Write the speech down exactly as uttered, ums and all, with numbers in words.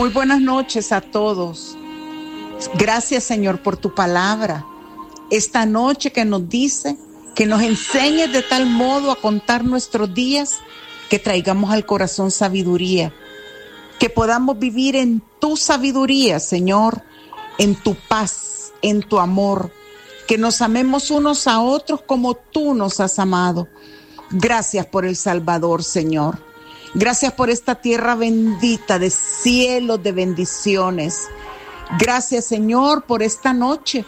Muy buenas noches a todos. Gracias, Señor, por tu palabra. Esta noche que nos dice que nos enseñes de tal modo a contar nuestros días que traigamos al corazón sabiduría, que podamos vivir en tu sabiduría, Señor, en tu paz, en tu amor, que nos amemos unos a otros como tú nos has amado. Gracias por el Salvador, Señor. Gracias por esta tierra bendita de cielos de bendiciones. Gracias, Señor, por esta noche